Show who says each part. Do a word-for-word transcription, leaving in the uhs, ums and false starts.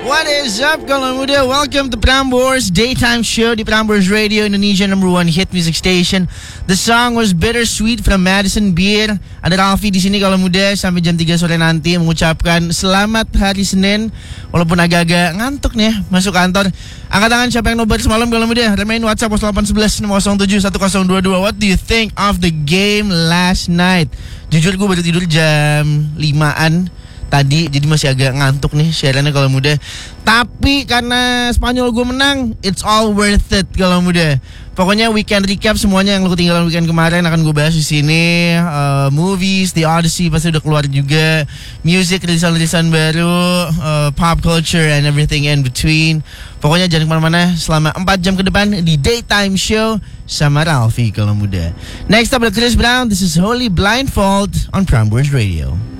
Speaker 1: What is up, kaula muda? Welcome to Prambors Daytime Show di Prambors Radio, Indonesia number one hit music station. The song was Bittersweet from Madison Beer. Ada Ralfi di sini kaula muda sampai jam tiga sore nanti mengucapkan selamat hari Senin. Walaupun agak-agak ngantuk nih ya, masuk kantor. Angkat tangan siapa yang nobar semalam kaula muda. Remain WhatsApp delapan satu satu enam nol tujuh satu nol dua dua. What do you think of the game last night? Jujur gue baru tidur jam limaan tadi, jadi masih agak ngantuk nih siarannya kalau muda. Tapi karena Spanyol gue menang, it's all worth it kalau muda. Pokoknya weekend recap semuanya yang lu ketinggalan weekend kemarin akan gue bahas di sini. Uh, movies, The Odyssey pasti udah keluar juga. Music, rilisan-rilisan baru, uh, pop culture and everything in between. Pokoknya jangan kemana-mana selama empat jam ke depan di Daytime Show sama Ralfi kalau muda. Next up ada Chris Brown. This is Holy Blindfold on Prambors Radio.